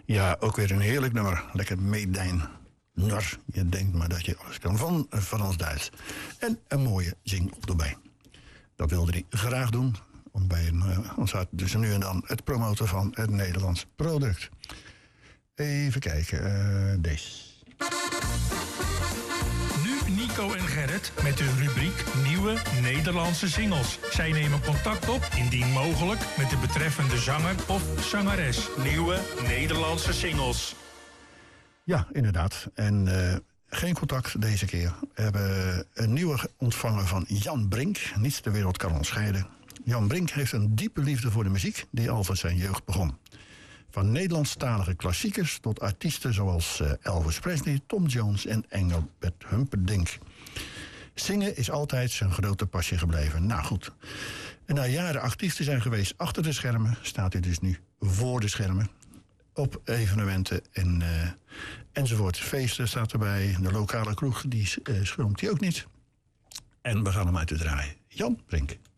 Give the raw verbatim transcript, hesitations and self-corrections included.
Ja, ook weer een heerlijk nummer. Lekker meedijn. Nar. Je denkt maar dat je alles kan van Frans-Duits. En een mooie jingle erbij. Dat wilde hij graag doen. Om bij een, uh, ons had dus nu en dan het promoten van het Nederlands product. Even kijken. Uh, deze. Nu Nico en Gerrit met de rubriek Nieuwe Nederlandse singles. Zij nemen contact op, indien mogelijk, met de betreffende zanger of zangeres. Nieuwe Nederlandse singles. Ja, inderdaad. En uh, geen contact deze keer. We hebben een nieuwe ontvangen van Jan Brink. Niets ter wereld kan ons scheiden. Jan Brink heeft een diepe liefde voor de muziek die al van zijn jeugd begon. Van Nederlandstalige klassiekers tot artiesten zoals uh, Elvis Presley, Tom Jones en Engelbert Humperdinck. Zingen is altijd zijn grote passie gebleven. Nou goed. En na jaren actief te zijn geweest achter de schermen, staat hij dus nu voor de schermen. Op evenementen en, uh, enzovoort. Feesten staat erbij. De lokale kroeg, die uh, schromt hij ook niet. En we gaan hem uit te draaien. Jan Brink.